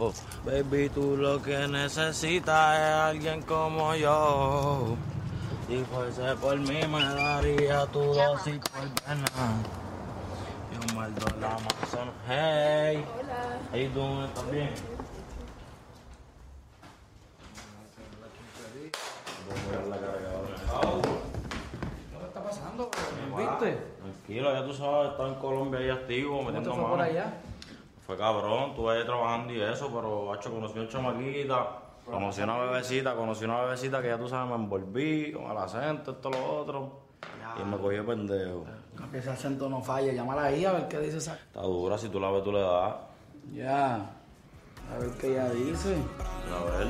Baby, tú lo que necesitas es alguien como yo. Si fuese por mí me daría tu dosis por pena. Y un muerto en la Amazon. Hey. Hola. Hey, ¿tú estás bien? ¿Qué está pasando? ¿Me viste? Tranquilo, ya tú sabes, estaba en Colombia ahí activo, ¿Cómo te metiendo fue mano. por allá? Fue cabrón, estuve ahí trabajando y eso, pero hacho, conocí a una chamaquita, conocí una bebecita que ya tú sabes, me envolví con el acento, esto, lo otro, y me cogió pendejo. Que ese acento no falle. Llámala ahí a ver qué dice esa. Está dura, si tú la ves, tú le das. Ya. A ver qué ella dice. A ver.